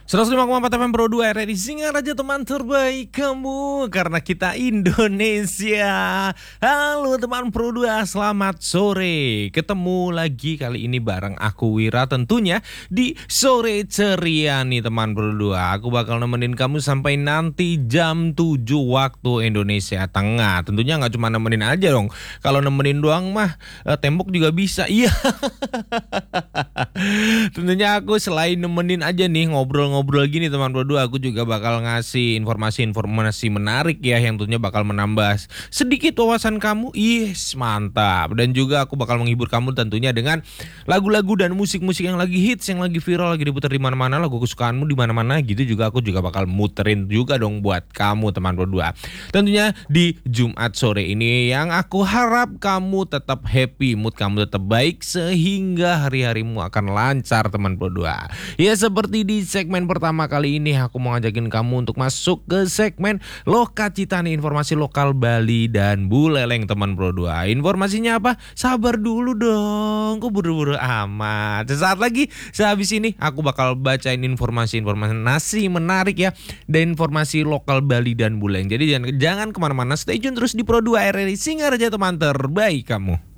105,4 FM Pro 2 RRI Singaraja, teman terbaik kamu karena kita Indonesia. Halo teman Pro 2, selamat sore. Ketemu lagi kali ini bareng aku Wira tentunya di Sore Ceria nih teman Pro 2. Aku bakal nemenin kamu sampai nanti jam 7 waktu Indonesia Tengah. Tentunya nggak cuma nemenin aja dong. Kalau nemenin doang mah tembok juga bisa. Iya. Tentunya aku selain nemenin aja nih ngobrol-ngobrol gini teman berdua, aku juga bakal ngasih informasi-informasi menarik ya yang tentunya bakal menambah sedikit wawasan kamu. Yes, mantap. Dan juga aku bakal menghibur kamu tentunya dengan lagu-lagu dan musik-musik yang lagi hits, yang lagi viral, lagi diputar di mana-mana, lagu kesukaanmu di mana-mana gitu juga aku juga bakal muterin juga dong buat kamu teman berdua. Tentunya di Jumat sore ini yang aku harap kamu tetap happy, mood kamu tetap baik sehingga hari-harimu akan lancar teman berdua. Ya seperti di segmen pertama kali ini aku mau ngajakin kamu untuk masuk ke segmen Lokacita nih, informasi lokal Bali dan Buleleng teman berdua. Informasinya apa? Sabar dulu dong, kok buru-buru amat. Sesaat lagi sehabis ini aku bakal bacain informasi menarik ya, dan informasi lokal Bali dan Buleleng. Jadi jangan kemana-mana, stay tune terus di Pro 2 RRI Singaraja, teman terbaik kamu.